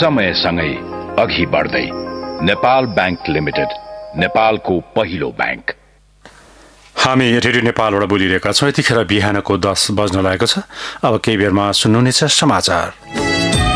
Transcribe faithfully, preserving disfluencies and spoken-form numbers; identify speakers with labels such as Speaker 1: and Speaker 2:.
Speaker 1: समयसँगै अघि बढ्दै नेपाल बैंक लिमिटेड, नेपालको पहिलो बैंक।
Speaker 2: हामी रेडियो नेपालबाट बोलिरहेका छौँ। यतिखेर बिहानको दस बज्न लागेको छ। अब केही बेरमा सुन्नुहुनेछ समाचार।